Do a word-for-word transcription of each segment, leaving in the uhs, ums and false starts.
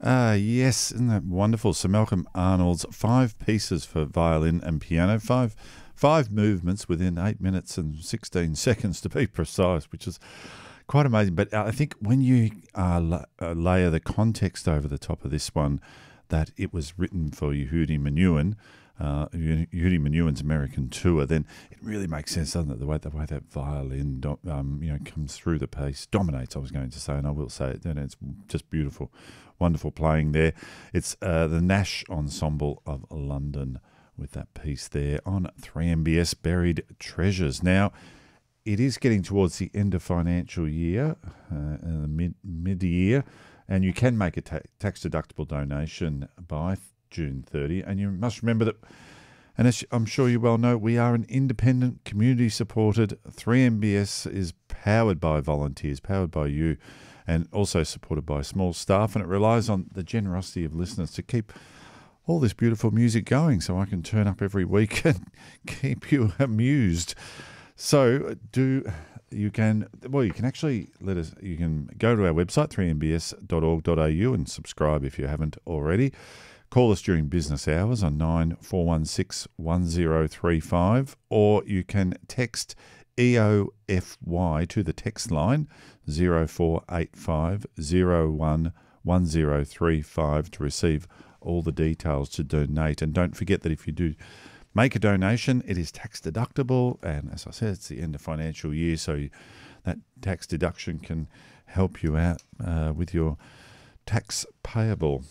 Ah, yes, isn't that wonderful? Sir Malcolm Arnold's five pieces for violin and piano, five five movements within eight minutes and sixteen seconds to be precise, which is quite amazing. But I think when you uh, la- uh, layer the context over the top of this one, that it was written for Yehudi Menuhin, uh, Yehudi Menuhin's American tour, then it really makes sense, doesn't it? The way the way that violin, do, um, you know, comes through the piece, dominates. I was going to say, and I will say it. You know, it's just beautiful, wonderful playing there. It's uh, the Nash Ensemble of London with that piece there on three M B S, Buried Treasures. Now, it is getting towards the end of financial year, uh, the mid mid year, and you can make a ta- tax deductible donation by June thirtieth. And you must remember that, and as I'm sure you well know, we are an independent, community supported. three M B S is powered by volunteers, powered by you, and also supported by small staff, and it relies on the generosity of listeners to keep all this beautiful music going, so I can turn up every week and keep you amused. So do you can well you can actually let us you can go to our website three m b s dot org dot a u and subscribe if you haven't already. Call us during business hours on nine four one six one zero three five, or you can text E O F Y to the text line zero four eight five zero one one zero three five to receive all the details to donate. And don't forget that if you do make a donation, it is tax deductible, and as I said, it's the end of financial year, so you, that tax deduction can help you out uh, with your tax payable.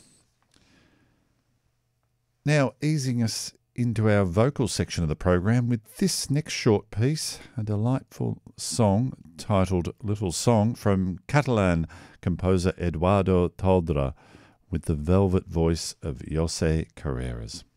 Now, easing us into our vocal section of the program with this next short piece, a delightful song titled Little Song from Catalan composer Eduardo Toldrà, with the velvet voice of José Carreras.